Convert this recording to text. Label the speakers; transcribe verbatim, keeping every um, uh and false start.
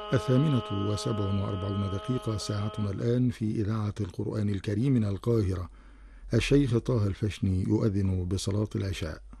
Speaker 1: الثامنة وسبع وأربعون دقيقة ساعتنا الآن في إذاعة القرآن الكريم من القاهرة. الشيخ طه الفشني يؤذن بصلاة العشاء.